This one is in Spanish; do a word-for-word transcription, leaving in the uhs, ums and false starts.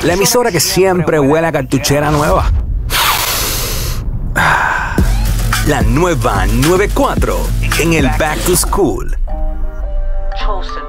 La emisora que siempre huele a cartuchera nueva. La nueva noventa y cuatro en el Back to School.